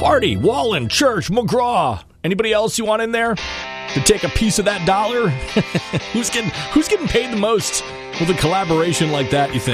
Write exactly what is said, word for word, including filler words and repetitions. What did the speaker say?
Hardy, Wallen, Church, McGraw. Anybody else you want in there to take a piece of that dollar? who's getting who's getting paid the most with a collaboration like that, you think?